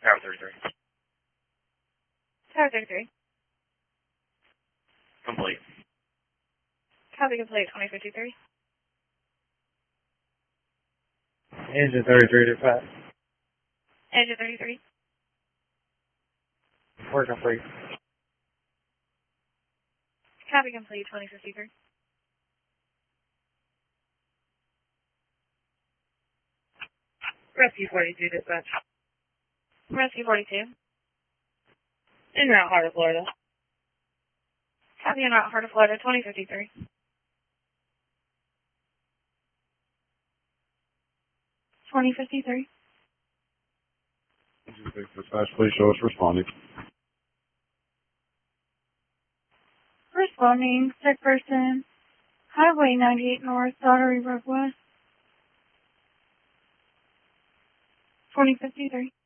Tower 33. Tower 33. Complete. Copy complete, 2053. Engine 33 dispatch. Engine 33. Work complete. Copy complete, 2053. Rescue 42 dispatch. Rescue 42. En route, Heart of Florida. Copy en route, Heart of Florida, 2053. 2053. Dispatch, please show us responding. Responding, sick person, Highway 98 North, Daughtery Road West. 2053.